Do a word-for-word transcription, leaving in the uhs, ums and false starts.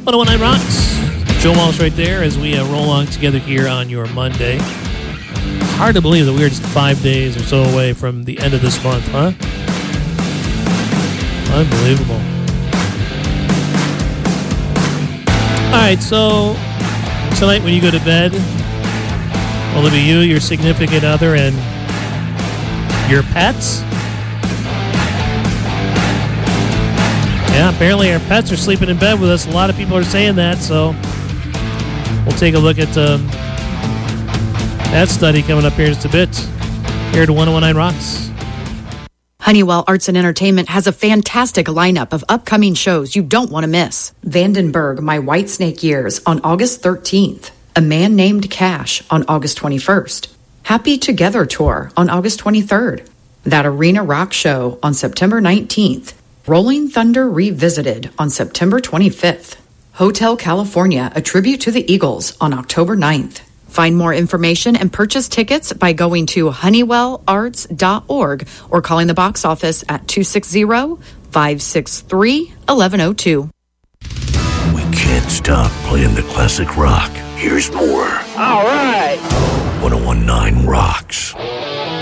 one oh one point nine Rocks. Joe Walsh right there as we uh, roll along together here on your Monday. Hard to believe that we're just five days or so away from the end of this month, huh? Unbelievable. All right, so tonight when you go to bed, will it be you, your significant other, and your pets? Yeah, apparently our pets are sleeping in bed with us. A lot of people are saying that, so we'll take a look at um, that study coming up here in just a bit. Here to one oh one point nine Rocks. Honeywell Arts and Entertainment has a fantastic lineup of upcoming shows you don't want to miss. Vandenberg, My Whitesnake Years on August thirteenth. A Man Named Cash on August twenty-first. Happy Together Tour on August twenty-third. That Arena Rock Show on September nineteenth. Rolling Thunder Revisited on September twenty-fifth. Hotel California, a tribute to the Eagles on October ninth. Find more information and purchase tickets by going to honeywell arts dot org or calling the box office at two six zero, five six three, one one zero two. We can't stop playing the classic rock. Here's more. All right. one oh one point nine Rocks.